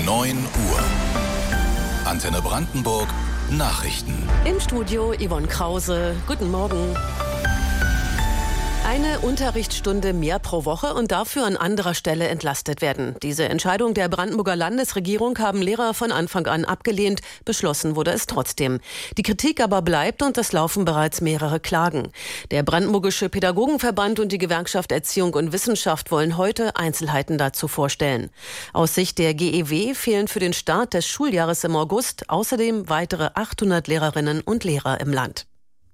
9 Uhr. Antenne Brandenburg Nachrichten. Im Studio Yvonne Krause. Guten Morgen. Eine Unterrichtsstunde mehr pro Woche und dafür an anderer Stelle entlastet werden. Diese Entscheidung der Brandenburger Landesregierung haben Lehrer von Anfang an abgelehnt. Beschlossen wurde es trotzdem. Die Kritik aber bleibt und es laufen bereits mehrere Klagen. Der Brandenburgische Pädagogenverband und die Gewerkschaft Erziehung und Wissenschaft wollen heute Einzelheiten dazu vorstellen. Aus Sicht der GEW fehlen für den Start des Schuljahres im August außerdem weitere 800 Lehrerinnen und Lehrer im Land.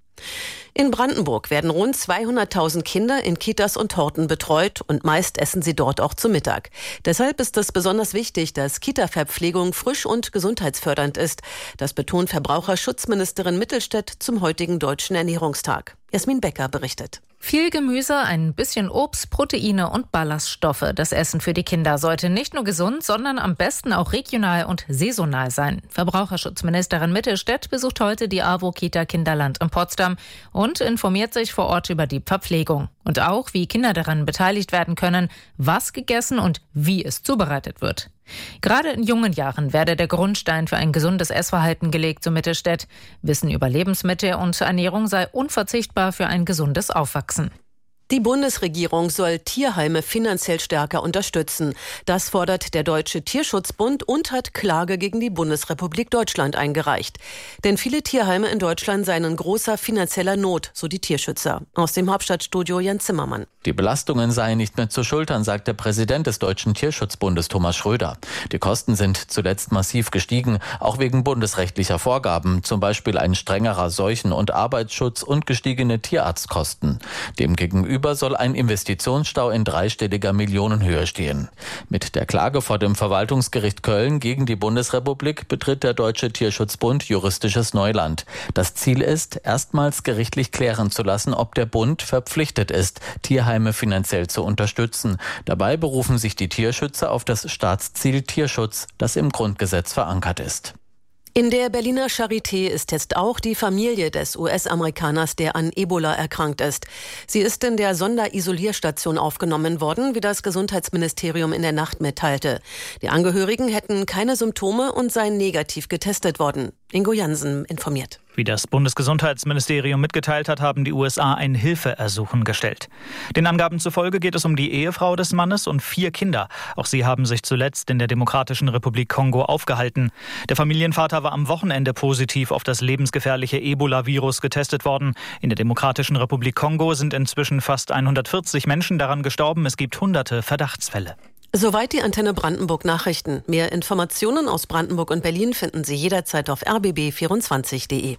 In Brandenburg werden rund 200.000 Kinder in Kitas und Horten betreut und meist essen sie dort auch zu Mittag. Deshalb ist es besonders wichtig, dass Kita-Verpflegung frisch und gesundheitsfördernd ist. Das betont Verbraucherschutzministerin Mittelstädt zum heutigen Deutschen Ernährungstag. Jasmin Becker berichtet. Viel Gemüse, ein bisschen Obst, Proteine und Ballaststoffe. Das Essen für die Kinder sollte nicht nur gesund, sondern am besten auch regional und saisonal sein. Verbraucherschutzministerin Mittelstädt besucht heute die AWO-Kita Kinderland in Potsdam und informiert sich vor Ort über die Verpflegung. Und auch, wie Kinder daran beteiligt werden können, was gegessen und wie es zubereitet wird. Gerade in jungen Jahren werde der Grundstein für ein gesundes Essverhalten gelegt, so Mittelstädt. Wissen über Lebensmittel und Ernährung sei unverzichtbar für ein gesundes Aufwachsen. Die Bundesregierung soll Tierheime finanziell stärker unterstützen. Das fordert der Deutsche Tierschutzbund und hat Klage gegen die Bundesrepublik Deutschland eingereicht. Denn viele Tierheime in Deutschland seien in großer finanzieller Not, so die Tierschützer. Aus dem Hauptstadtstudio Jan Zimmermann. Die Belastungen seien nicht mehr zu schultern, sagt der Präsident des Deutschen Tierschutzbundes Thomas Schröder. Die Kosten sind zuletzt massiv gestiegen, auch wegen bundesrechtlicher Vorgaben, zum Beispiel ein strengerer Seuchen- und Arbeitsschutz und gestiegene Tierarztkosten. Demgegenüber soll ein Investitionsstau in dreistelliger Millionenhöhe stehen. Mit der Klage vor dem Verwaltungsgericht Köln gegen die Bundesrepublik betritt der Deutsche Tierschutzbund juristisches Neuland. Das Ziel ist, erstmals gerichtlich klären zu lassen, ob der Bund verpflichtet ist, Tierheime finanziell zu unterstützen. Dabei berufen sich die Tierschützer auf das Staatsziel Tierschutz, das im Grundgesetz verankert ist. In der Berliner Charité ist jetzt auch die Familie des US-Amerikaners, der an Ebola erkrankt ist. Sie ist in der Sonderisolierstation aufgenommen worden, wie das Gesundheitsministerium in der Nacht mitteilte. Die Angehörigen hätten keine Symptome und seien negativ getestet worden. Ingo Jansen informiert. Wie das Bundesgesundheitsministerium mitgeteilt hat, haben die USA ein Hilfeersuchen gestellt. Den Angaben zufolge geht es um die Ehefrau des Mannes und 4 Kinder. Auch sie haben sich zuletzt in der Demokratischen Republik Kongo aufgehalten. Der Familienvater war am Wochenende positiv auf das lebensgefährliche Ebola-Virus getestet worden. In der Demokratischen Republik Kongo sind inzwischen fast 140 Menschen daran gestorben. Es gibt hunderte Verdachtsfälle. Soweit die Antenne Brandenburg Nachrichten. Mehr Informationen aus Brandenburg und Berlin finden Sie jederzeit auf rbb24.de.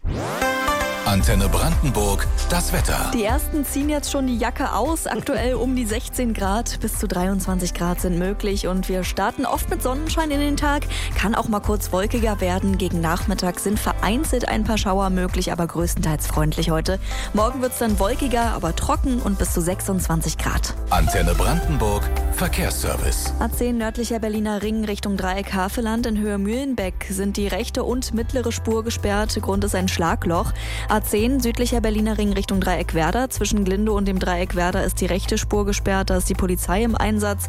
Antenne Brandenburg, das Wetter. Die ersten ziehen jetzt schon die Jacke aus. Aktuell um die 16 Grad, bis zu 23 Grad sind möglich. Und wir starten oft mit Sonnenschein in den Tag. Kann auch mal kurz wolkiger werden. Gegen Nachmittag sind vereinzelt ein paar Schauer möglich, aber größtenteils freundlich heute. Morgen wird es dann wolkiger, aber trocken und bis zu 26 Grad. Antenne Brandenburg, Verkehrsservice. A10 nördlicher Berliner Ring Richtung Dreieck Havelland in Höhe Mühlenbeck sind die rechte und mittlere Spur gesperrt. Grund ist ein Schlagloch. A10 südlicher Berliner Ring Richtung Dreieck Werder. Zwischen Glinde und dem Dreieck Werder ist die rechte Spur gesperrt. Da ist die Polizei im Einsatz.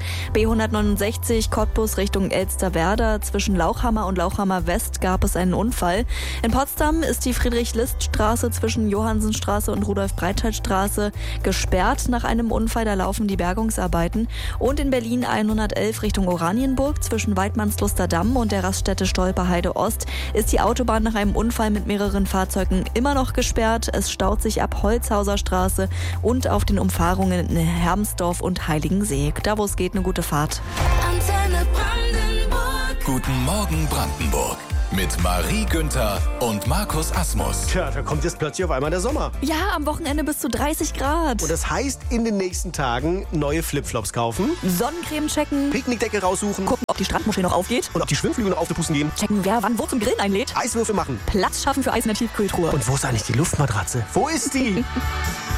B169 Cottbus Richtung Elsterwerda. Zwischen Lauchhammer und Lauchhammer West gab es einen Unfall. In Potsdam ist die Friedrich-List-Straße zwischen Johannsenstraße und Rudolf-Breitscheid-Straße gesperrt nach einem Unfall. Da laufen die Bergungsarbeiten. Und in Berlin 111 Richtung Oranienburg. Zwischen Weidmannsluster Damm und der Raststätte Stolperheide Ost ist die Autobahn nach einem Unfall mit mehreren Fahrzeugen immer noch gesperrt. Es staut sich ab Holzhauser Straße und auf den Umfahrungen in Hermsdorf und Heiligensee. Da, wo es geht, eine gute Fahrt. Antenne Brandenburg. Guten Morgen Brandenburg. Mit Marie Günther und Markus Asmus. Tja, da kommt jetzt plötzlich auf einmal der Sommer. Ja, am Wochenende bis zu 30 Grad. Und das heißt, in den nächsten Tagen neue Flipflops kaufen, Sonnencreme checken, Picknickdecke raussuchen, gucken, ob die Strandmoschee noch aufgeht und ob die Schwimmflügel noch aufgepusten gehen, checken, wer wann wo zum Grillen einlädt, Eiswürfel machen, Platz schaffen für Eis in der Tiefkühltruhe. Und wo ist eigentlich die Luftmatratze? Wo ist die?